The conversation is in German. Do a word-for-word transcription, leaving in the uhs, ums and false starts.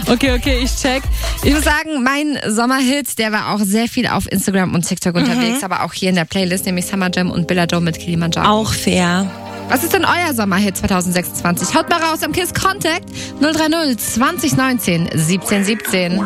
Okay, okay, ich check. Ich muss sagen, mein Sommerhit, der war auch sehr viel auf Instagram und TikTok mhm. unterwegs, aber auch hier in der Playlist, nämlich Summer Jam und Billa Joe mit Kilimanjaro. Auch fair. Was ist denn euer Sommerhit zwanzig sechsundzwanzig? Haut mal raus am KISS Contact null drei null zwanzig neunzehn siebzehn siebzehn.